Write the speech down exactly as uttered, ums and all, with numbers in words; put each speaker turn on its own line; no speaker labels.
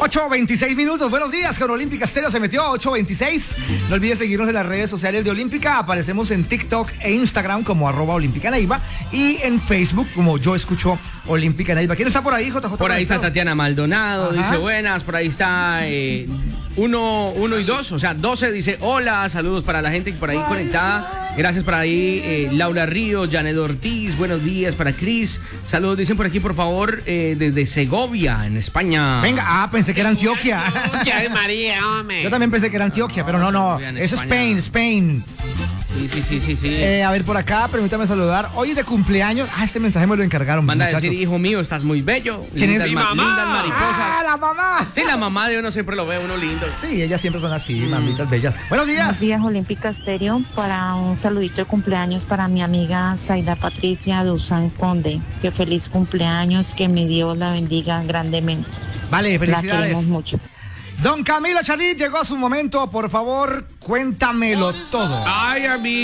ocho veintiséis minutos, buenos días, con Olímpica Estéreo se metió a ocho veintiséis. No olvides seguirnos en las redes sociales de Olímpica. Aparecemos en TikTok e Instagram como arroba Olímpica Neiva y en Facebook como Yo Escucho Olímpica Neiva. ¿Quién está por ahí, J J?
Por ahí está Tatiana Maldonado, Ajá. dice buenas. Por ahí está eh, uno, uno y dos, o sea, doce dice hola, saludos para la gente por ahí Ay, conectada. Gracias por ahí, eh, Laura Río, Janet Ortiz, buenos días para Cris. Saludos, dicen por aquí, por favor, eh, desde Segovia, en España.
Venga, ah, pensé que era Antioquia.
Antioquia, María, hombre.
Yo también pensé que era Antioquia, pero no, no. Eso es Spain, Spain.
Sí, sí, sí, sí, sí.
Eh, a ver, por acá, permítame saludar. Hoy de cumpleaños. Ah, este mensaje me lo encargaron.
Manda
muchachos.
a decir, hijo mío, estás muy bello.
¿Quién es?
Mi mamá. Lindas mariposas.
Ah, la mamá.
Sí, la mamá de uno siempre lo ve, uno lindo.
Sí, ellas siempre son así, mm. mamitas bellas. Buenos días.
Buenos días, Olímpica Estéreo. Para un saludito de cumpleaños para mi amiga Zaida Patricia Duzán Conde. Que feliz cumpleaños, que mi Dios la bendiga grandemente.
Vale, felicidades.
La queremos mucho.
Don Camilo Chalit, llegó a su momento, por favor, cuéntamelo todo.
Ay, a mí.